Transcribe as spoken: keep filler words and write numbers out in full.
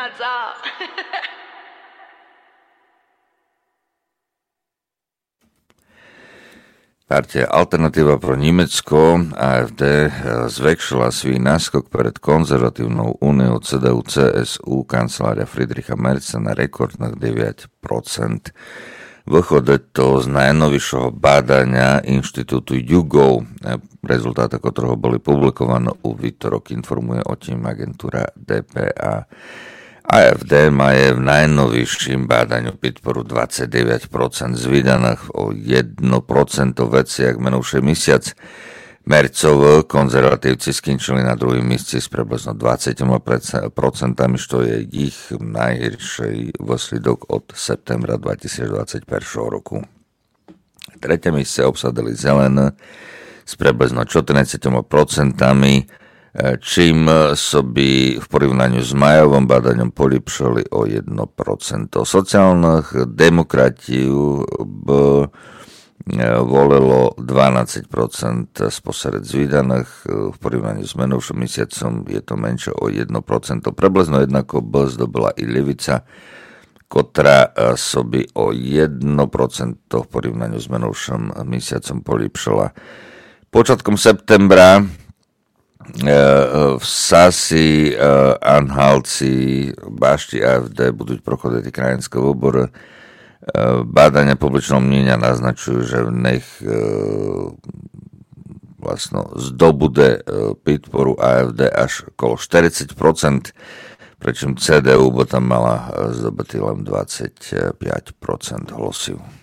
vychádza. Partia Alternatíva pro Nemecko á ef dé zväčšila svý náskok pred konzervatívnou úniou cé dé ú cé es ú kancelária Friedricha Merza na rekordných deväť percent. Vychádza to z najnovšieho bádania inštitútu YouGov, rezultáty ktorého boli publikované u výtorok, informuje o tým agentúra dé pé á. á ef dé má je v najnovším bádaniu podporu dvadsaťdeväť percent z vydaných o jedno percento veci, jak menúšej mesiac. Mercov konzervatívci skončili na druhým mieste s približno dvadsať percent, čo je ich najhorší výsledok od septembra dvetisícdvadsaťjeden roku. Tretie mieste obsadili zelené s približno štrnásť percent, čím soby v porovnaní s majovým bádaním polepšili o jedno percento. Sociálnych demokratov by volilo dvanásť percent sposered z vydaných, v porovnaní s menúším mesiacom je to menšie o jedno percento. Približno jednako by zdobila i Levica, ktorá soby o jedno percento v porovnaní s menúším mesiacom polepšila. Počiatkom septembra v Sasi, Anhalci, Bašti á ef dé budú prochodiť krajinské voľby. Bádania publičného mienenia naznačujú, že v nich vlastno zdobude podporu á ef dé až okolo štyridsať percent, pričom cé dé ú by tam mala zdobyť len dvadsaťpäť percent hlasov.